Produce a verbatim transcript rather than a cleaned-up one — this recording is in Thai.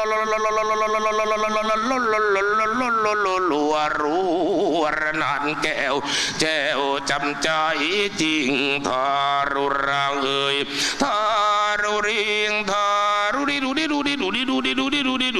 ลัวรัวนานแก้วแจ้วจำใจจริงทารุรังเอ่ยทารุริงทารุดิดูดิดูดิดูดิดูดิดูดิดูดิดู